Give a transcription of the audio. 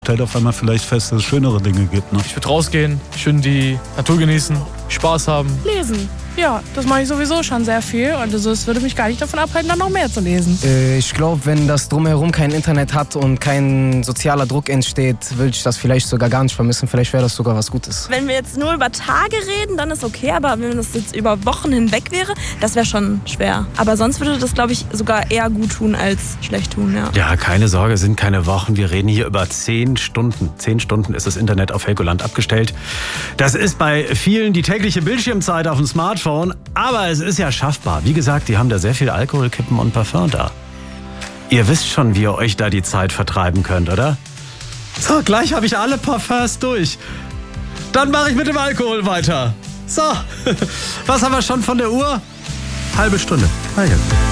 stellt auf einmal vielleicht fest, dass es schönere Dinge gibt. Ne? Ich würde rausgehen, schön die Natur genießen, Spaß haben. Lesen. Ja, das mache ich sowieso schon sehr viel und es würde mich gar nicht davon abhalten, dann noch mehr zu lesen. Ich glaube, wenn das Drumherum kein Internet hat und kein sozialer Druck entsteht, würde ich das vielleicht sogar gar nicht vermissen. Vielleicht wäre das sogar was Gutes. Wenn wir jetzt nur über Tage reden, dann ist okay, aber wenn das jetzt über Wochen hinweg wäre, das wäre schon schwer. Aber sonst würde das, glaube ich, sogar eher gut tun als schlecht tun, ja. Ja, keine Sorge, sind keine Wochen. Wir reden hier über 10 Stunden. 10 Stunden ist das Internet auf Helgoland abgestellt. Das ist bei vielen die tägliche Bildschirmzeit auf dem Smartphone. Aber es ist ja schaffbar. Wie gesagt, die haben da sehr viel Alkohol, Kippen und Parfum da. Ihr wisst schon, wie ihr euch da die Zeit vertreiben könnt, oder? So, gleich habe ich alle Parfums durch. Dann mache ich mit dem Alkohol weiter. So, was haben wir schon von der Uhr? Halbe Stunde. Ah, ja.